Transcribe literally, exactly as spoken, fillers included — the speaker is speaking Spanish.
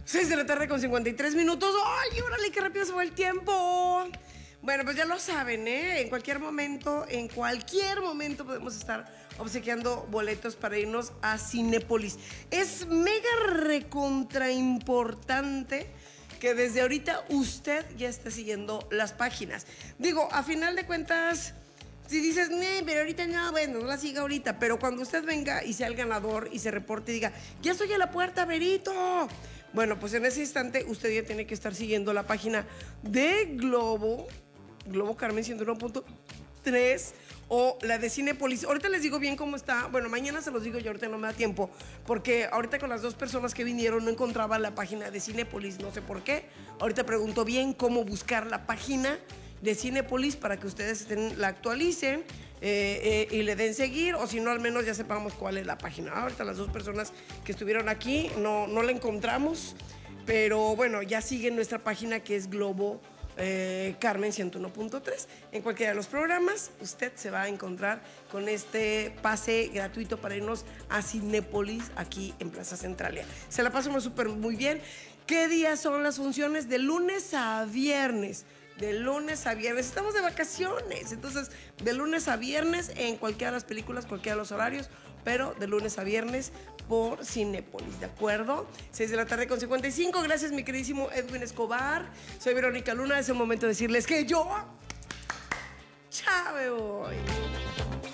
seis de la tarde con cincuenta y tres minutos. ¡Ay, órale, qué rápido se va el tiempo! Bueno, pues ya lo saben, ¿eh? En cualquier momento, en cualquier momento podemos estar obsequiando boletos para irnos a Cinépolis. Es mega recontra importante que desde ahorita usted ya esté siguiendo las páginas. Digo, a final de cuentas, si dices, nee, pero ahorita no, bueno, no la siga ahorita. Pero cuando usted venga y sea el ganador y se reporte y diga, ya estoy a la puerta, Berito. Bueno, pues en ese instante usted ya tiene que estar siguiendo la página de Globo, Globo Carmen ciento uno punto tres o la de Cinépolis. Ahorita les digo bien cómo está. Bueno, mañana se los digo yo, ahorita no me da tiempo, porque ahorita con las dos personas que vinieron no encontraba la página de Cinépolis, no sé por qué. Ahorita pregunto bien cómo buscar la página de Cinépolis para que ustedes estén, la actualicen eh, eh, y le den seguir, o si no, al menos ya sepamos cuál es la página. Ahorita las dos personas que estuvieron aquí no, no la encontramos, pero bueno, ya siguen nuestra página que es Globo eh, Carmen ciento uno punto tres. En cualquiera de los programas usted se va a encontrar con este pase gratuito para irnos a Cinépolis aquí en Plaza Centralia. Se la pasamos súper muy bien. ¿Qué días son las funciones? De lunes a viernes. De lunes a viernes. Estamos de vacaciones. Entonces, de lunes a viernes en cualquiera de las películas, cualquiera de los horarios, pero de lunes a viernes por Cinépolis, ¿de acuerdo? seis de la tarde con cincuenta y cinco. Gracias, mi queridísimo Edwin Escobar. Soy Verónica Luna. Es el momento de decirles que yo... ¡Chao, me voy!